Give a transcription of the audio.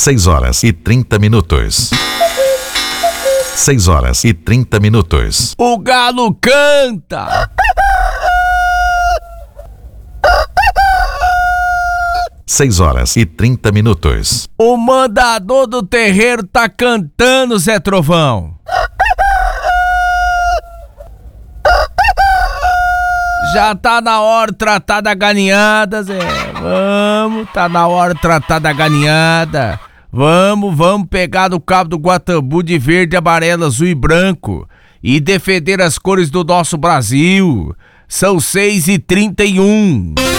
6h30. 6h30. O galo canta! 6h30. O mandador do terreiro tá cantando, Zé Trovão. Já tá na hora de tratar da galinhada, Zé. Vamos, tá na hora de tratar da galinhada. Vamos pegar no cabo do Guatambu de verde, amarelo, azul e branco e defender as cores do nosso Brasil. São 6h31.